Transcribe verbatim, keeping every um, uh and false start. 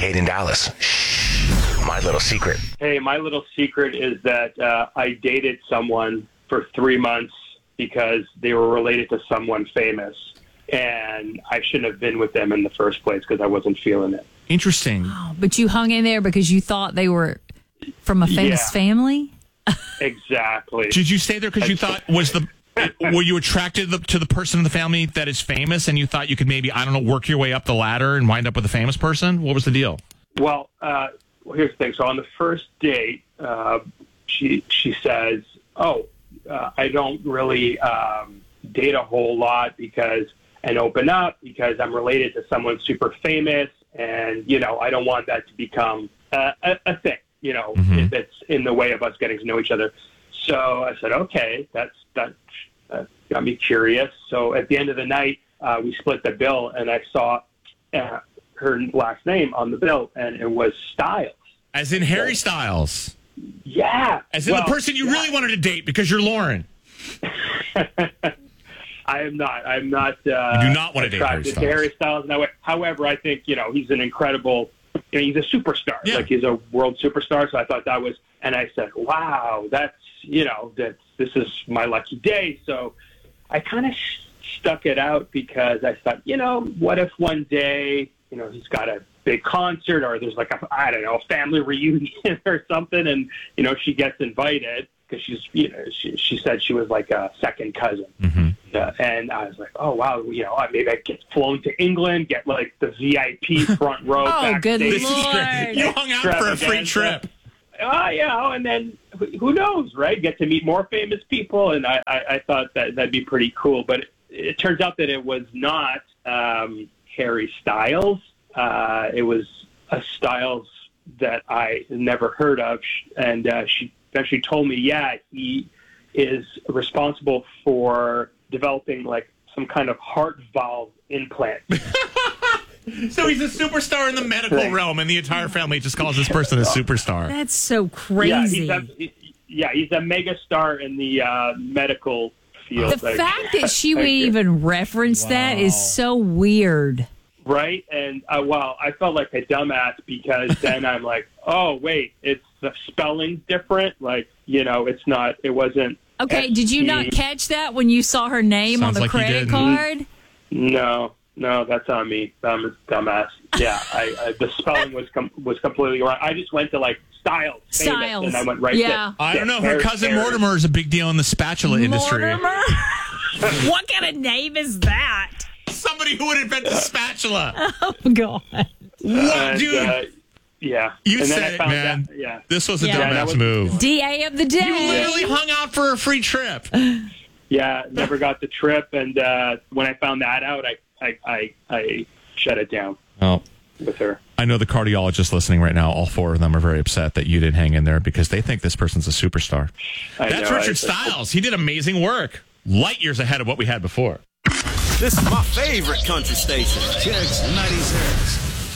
Hayden Dallas. Shh, my little secret. Hey, my little secret is that uh, I dated someone for three months because they were related to someone famous, and I shouldn't have been with them in the first place because I wasn't feeling it. Interesting. Oh, but you hung in there because you thought they were from a famous Yeah. family? Exactly. Did you stay there because you thought, was the, were you attracted to the, to the person in the family that is famous and you thought you could maybe, I don't know, work your way up the ladder and wind up with a famous person? What was the deal? Well, uh, well, here's the thing. So on the first date, uh, she she says, oh, uh, I don't really um, date a whole lot because and open up because I'm related to someone super famous, and, you know, I don't want that to become uh, a, a thing, you know, Mm-hmm. that's in the way of us getting to know each other. So I said, okay, that's that uh, got me curious. So at the end of the night, uh, we split the bill, and I saw uh, her last name on the bill, and it was Styles. As in Harry Styles. Yeah. As in Well, the person you yeah. really wanted to date because you're Lauren. I am not. I'm not. Uh, You do not want to date Harry attracted Styles. to Harry Styles in that way. However, I think, you know, he's an incredible. You know, he's a superstar. Yeah. Like, he's a world superstar. So I thought that was, and I said, wow, that's, you know, that this is my lucky day. So I kind of sh- stuck it out because I thought, you know, what if one day, you know, he's got a big concert or there's like a, I don't know, a family reunion or something, and, you know, she gets invited because she's, you know, she, she said she was like a second cousin. Mm-hmm. Uh, and I was like, oh, wow, you know, maybe I get flown to England, get like the V I P front row. Oh, good backstage. Lord. You hung out for a free trip. Oh, yeah, and then who- who knows, right? Get to meet more famous people, and I, I, I thought that that'd be pretty cool. But it, it turns out that it was not um, Harry Styles. Uh, it was a Styles that I never heard of, and uh, she actually told me, yeah, he is responsible for developing like some kind of heart valve implant. So he's a superstar in the medical Right. realm, and the entire family just calls this person a superstar. That's so Yeah, crazy. he's a, he- yeah, he's a mega star in the uh, medical field. the Like, fact that she would like, even reference that is Wow. so weird. right? And uh, well, I felt like a dumbass because then I'm like, oh wait, it's the spelling different. Like, you know, it's not. It wasn't. Okay, did you not S T catch that when you saw her name Sounds on the like you credit did. card? No, no, that's on me. I'm a dumbass. Yeah, I, I the spelling was com- was completely wrong. I just went to like Styles, famous, Styles. and I went right Yeah. to. I don't know. Her Harry- cousin Harry- Mortimer is a big deal in the spatula industry. Mortimer? What kind of name is that? Somebody who would invent a spatula. Oh, God. What, and, dude? uh, yeah, You and then said I it, found man. Out, yeah, This was a Yeah, that dumbass was- move. D A of the You day. literally hung out for a free trip. yeah. Never got the trip, and uh, when I found that out, I I I, I shut it down Oh. with her. I know the cardiologists listening right now, all four of them are very upset that you didn't hang in there because they think this person's a superstar. I That's know, Richard I- Styles. He did amazing work. Light years ahead of what we had before. This is my favorite country station. Kicks ninety-six.